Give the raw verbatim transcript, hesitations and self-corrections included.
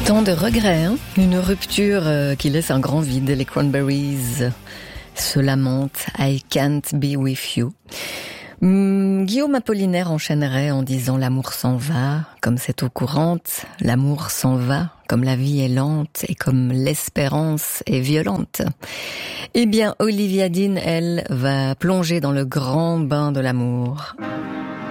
Tant de regrets, hein, une rupture euh, qui laisse un grand vide. Les Cranberries se lamentent « I can't be with you ». Hum, Guillaume Apollinaire enchaînerait en disant « L'amour s'en va, comme cette eau courante, l'amour s'en va, comme la vie est lente et comme l'espérance est violente ». Eh bien, Olivia Dean, elle, va plonger dans le grand bain de l'amour.